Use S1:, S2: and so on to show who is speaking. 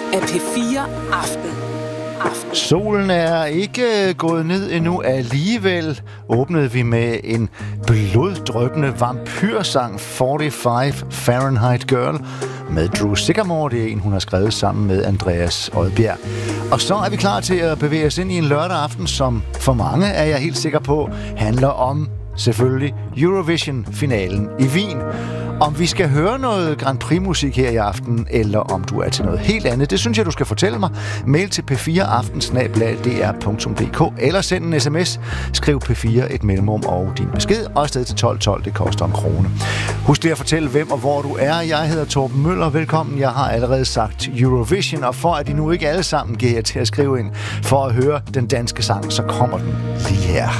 S1: af P4 Aften.
S2: Solen er ikke gået ned endnu. Alligevel åbnede vi med en bloddryppende vampyrsang, 45 Fahrenheit Girl, med Drew Sycamore. Det er en, hun har skrevet sammen med Andreas Odbjerg. Og så er vi klar til at bevæge os ind i en lørdag aften, som for mange, er jeg helt sikker på, handler om selvfølgelig Eurovision-finalen i Wien. Om vi skal høre noget Grand Prix-musik her i aften, eller om du er til noget helt andet, det synes jeg, du skal fortælle mig. Mail til p4aften@dr.dk eller send en sms. Skriv P4 et mellemrum og din besked, og afsted til 1212. Det koster 1 krone. Husk lige at fortælle, hvem og hvor du er. Jeg hedder Torben Møller. Velkommen. Jeg har allerede sagt Eurovision, og for at I nu ikke alle sammen giver jer til at skrive ind for at høre den danske sang, så kommer den lige her.